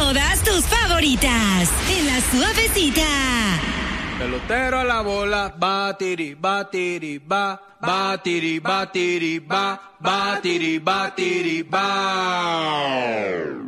todas tus favoritas. En La Suavecita. Pelotero a la bola, batiri, batiri, ba, batiri, batiri, ba, batiri, batiri, ba.